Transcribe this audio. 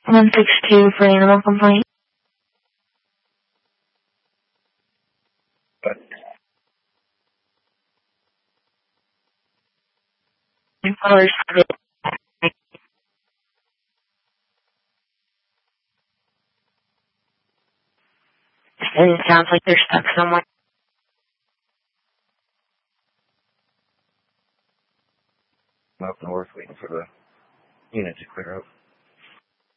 162 for animal complaint. Colors. And it sounds like they're stuck somewhere. I'm up north waiting for the unit to clear up.